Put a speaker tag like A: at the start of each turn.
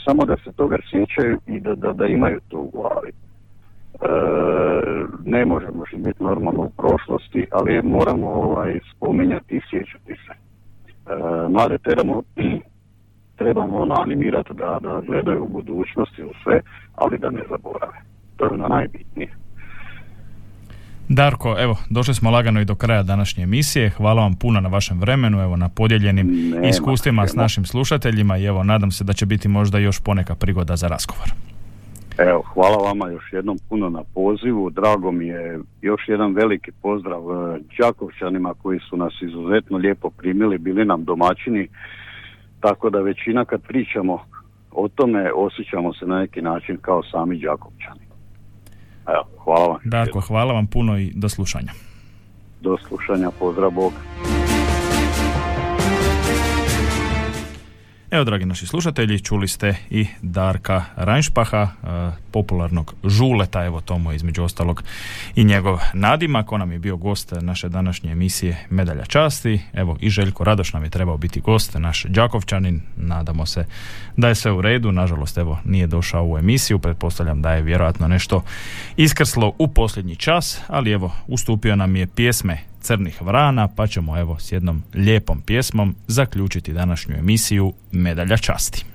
A: samo da se toga sjećaju i da imaju to u glavi. Ne možemo živjeti normalno u prošlosti, ali moramo spominjati i sjećati se. Mlade trebamo animirati da gledaju u budućnosti u sve, ali da ne zaborave. To je najbitnije.
B: Darko, evo, došli smo lagano i do kraja današnje emisije. Hvala vam puno na vašem vremenu, evo, na podijeljenim iskustvima s našim slušateljima i evo, nadam se da će biti možda još poneka prigoda za razgovor.
A: Evo, hvala vama još jednom puno na pozivu. Drago mi je, još jedan veliki pozdrav Đakovčanima koji su nas izuzetno lijepo primili, bili nam domaćini, tako da većina kad pričamo o tome osjećamo se na neki način kao sami Đakovčani. Evo, hvala vam.
B: Darko, hvala vam puno i do slušanja.
A: Do slušanja, pozdrav, Bog.
B: Evo, dragi naši slušatelji, čuli ste i Darka Rajnšpaha, popularnog Žuleta, evo to mu je između ostalog i njegov nadimak. On nam je bio gost naše današnje emisije Medalja časti. Evo, i Željko Radoš nam je trebao biti gost, naš Đakovčanin. Nadamo se da je sve u redu. Nažalost, evo, nije došao u emisiju. Pretpostavljam da je vjerojatno nešto iskrslo u posljednji čas, ali evo, ustupio nam je pjesme Crnih vrana, pa ćemo evo s jednom lijepom pjesmom zaključiti današnju emisiju Medalja časti.